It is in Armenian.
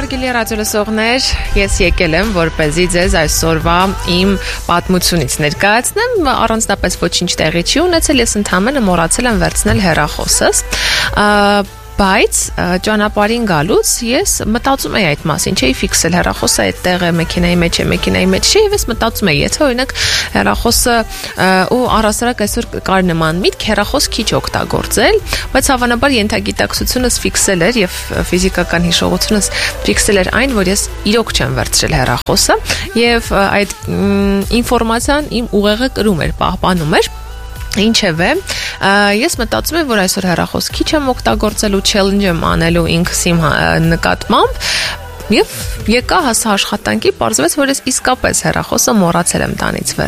Հարգելի ռադիոլսողներ, ես եկել եմ, որպեսզի ձեզ այսօրվա իմ պատմությունից ներկայացնեմ, առանձնապես ոչինչ տեղի չի ունեցել, ես ընդհանրապես մոռացել եմ վերցնել հեռախոսս, բայց ճանապարհին գալուց ես մտածում էի այդ մասին, չէի ֆիքսել հեռախոսը այդտեղ է, մեքենայի մեջ չէ, եւ ես մտածում էի, եթե օրինակ հեռախոսը ու առասարակ այսօր կար նման միտք, հեռախոս քիչ օգտագործել, բայց հավանաբար ենթագիտակցությունս ֆիքսել էր եւ ֆիզիկական հիշողությունս ֆիքսել էր այն, որ ես իրոք չեմ վերցրել հեռախոսը եւ այդ ինֆորմացիան իմ ուղեղը կրում էր, պահպանում էր Ինչևէ, ես մտածում եմ, որ այսօր հեռախոս քիչ եմ օգտագործելու, challenge եմ անելու ինքս իմ նկատմամբ Եվ եկա հասա աշխատանքի, պարզվեց, որ ես իսկապես հեռախոսը մոռացել եմ տանից